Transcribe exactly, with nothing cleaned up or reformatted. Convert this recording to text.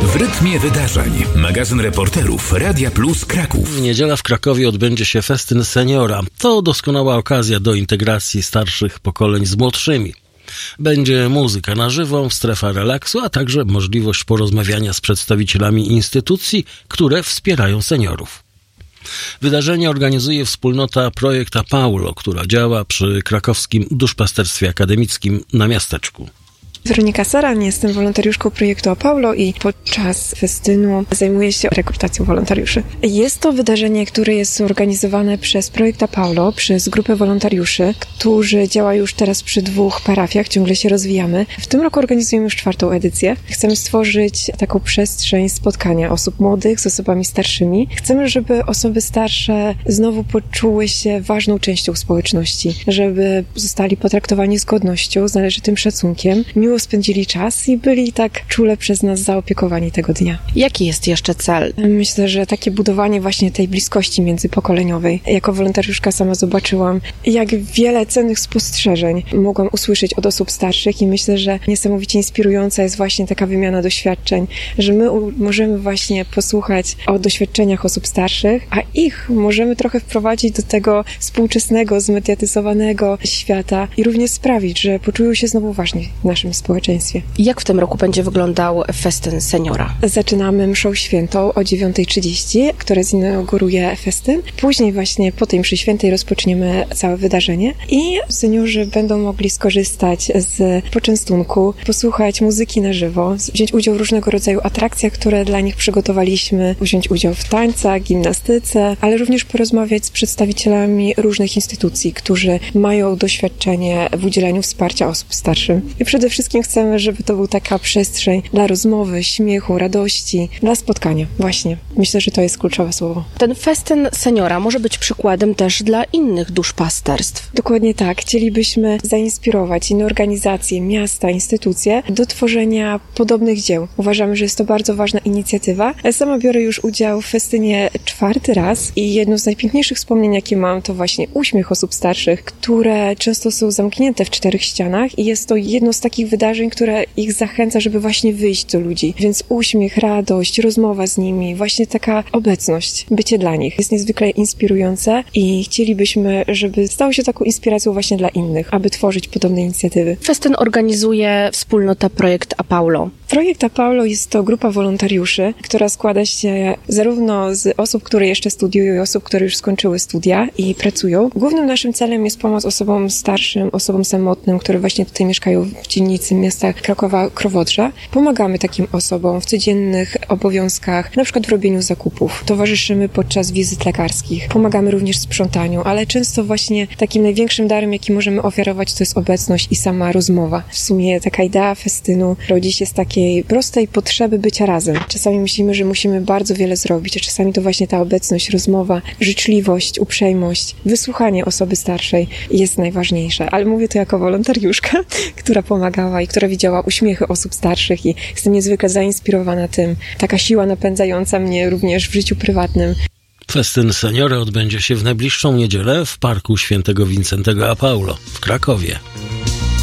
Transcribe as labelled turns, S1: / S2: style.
S1: W rytmie wydarzeń. Magazyn reporterów Radia Plus Kraków.
S2: W niedzielę w Krakowie odbędzie się festyn seniora. To doskonała okazja do integracji starszych pokoleń z młodszymi. Będzie muzyka na żywo, strefa relaksu, a także możliwość porozmawiania z przedstawicielami instytucji, które wspierają seniorów. Wydarzenie organizuje wspólnota Projekt Apaulo, która działa przy krakowskim duszpasterstwie akademickim na Miasteczku.
S3: Weronika Saran, jestem wolontariuszką projektu Apaulo i podczas festynu zajmuję się rekrutacją wolontariuszy. Jest to wydarzenie, które jest organizowane przez projekt Apaulo, przez grupę wolontariuszy, którzy działają już teraz przy dwóch parafiach, ciągle się rozwijamy. W tym roku organizujemy już czwartą edycję. Chcemy stworzyć taką przestrzeń spotkania osób młodych z osobami starszymi. Chcemy, żeby osoby starsze znowu poczuły się ważną częścią społeczności, żeby zostali potraktowani z godnością, z należytym szacunkiem, miło spędzili czas i byli tak czule przez nas zaopiekowani tego dnia.
S4: Jaki jest jeszcze cel?
S3: Myślę, że takie budowanie właśnie tej bliskości międzypokoleniowej. Jako wolontariuszka sama zobaczyłam, jak wiele cennych spostrzeżeń mogłam usłyszeć od osób starszych i myślę, że niesamowicie inspirująca jest właśnie taka wymiana doświadczeń, że my możemy właśnie posłuchać o doświadczeniach osób starszych, a ich możemy trochę wprowadzić do tego współczesnego, zmediatyzowanego świata i również sprawić, że poczują się znowu ważni w naszym społeczeństwie.
S4: Jak w tym roku będzie wyglądał festyn seniora?
S3: Zaczynamy mszą świętą o dziewiąta trzydzieści, która zinauguruje festyn. Później właśnie po tej mszy świętej rozpoczniemy całe wydarzenie i seniorzy będą mogli skorzystać z poczęstunku, posłuchać muzyki na żywo, wziąć udział w różnego rodzaju atrakcjach, które dla nich przygotowaliśmy, wziąć udział w tańcach, gimnastyce, ale również porozmawiać z przedstawicielami różnych instytucji, którzy mają doświadczenie w udzielaniu wsparcia osób starszym. I przede wszystkim chcemy, żeby to była taka przestrzeń dla rozmowy, śmiechu, radości, dla spotkania. Właśnie. Myślę, że to jest kluczowe słowo.
S4: Ten festyn seniora może być przykładem też dla innych duszpasterstw.
S3: Dokładnie tak. Chcielibyśmy zainspirować inne organizacje, miasta, instytucje do tworzenia podobnych dzieł. Uważamy, że jest to bardzo ważna inicjatywa. Sama biorę już udział w festynie czwarty raz i jedno z najpiękniejszych wspomnień, jakie mam, to właśnie uśmiech osób starszych, które często są zamknięte w czterech ścianach i jest to jedno z takich wydarzeń, które ich zachęca, żeby właśnie wyjść do ludzi. Więc uśmiech, radość, rozmowa z nimi, właśnie taka obecność, bycie dla nich jest niezwykle inspirujące i chcielibyśmy, żeby stało się taką inspiracją właśnie dla innych, aby tworzyć podobne inicjatywy.
S4: Festyn organizuje wspólnota Projekt Apaulo.
S3: Projekt Apaulo jest to grupa wolontariuszy, która składa się zarówno z osób, które jeszcze studiują i osób, które już skończyły studia i pracują. Głównym naszym celem jest pomoc osobom starszym, osobom samotnym, które właśnie tutaj mieszkają w dzielnicy miasta Krakowa-Krowodrza. Pomagamy takim osobom w codziennych obowiązkach, na przykład w robieniu zakupów. Towarzyszymy podczas wizyt lekarskich. Pomagamy również w sprzątaniu, ale często właśnie takim największym darem, jaki możemy ofiarować, to jest obecność i sama rozmowa. W sumie taka idea festynu rodzi się z takiej prostej potrzeby bycia razem. Czasami myślimy, że musimy bardzo wiele zrobić, a czasami to właśnie ta obecność, rozmowa, życzliwość, uprzejmość, wysłuchanie osoby starszej jest najważniejsze. Ale mówię to jako wolontariuszka, która pomagała i która widziała uśmiechy osób starszych i jestem niezwykle zainspirowana tym. Taka siła napędzająca mnie również w życiu prywatnym.
S2: Festyn seniora odbędzie się w najbliższą niedzielę w Parku Świętego Wincentego Apaulo w Krakowie.